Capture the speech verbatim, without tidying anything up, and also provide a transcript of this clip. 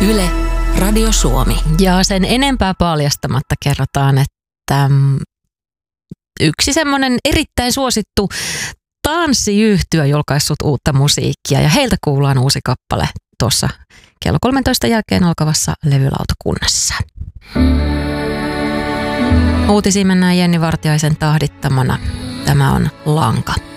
Yle, Radio Suomi. Ja sen enempää paljastamatta kerrotaan, että yksi semmoinen erittäin suosittu tanssiyhtyö julkaissut uutta musiikkia ja heiltä kuullaan uusi kappale tuossa kello kolmentoista jälkeen alkavassa levylautakunnassa. Uutisiin mennään Jenni Vartiaisen tahdittamana. Tämä on Lanka.